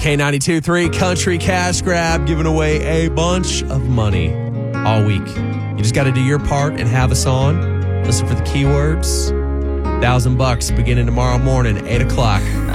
K92.3 Country Cash Grab, giving away a bunch of money all week. You just got to do your part and have us on. Listen for the keywords. $1,000 beginning tomorrow morning, 8 o'clock.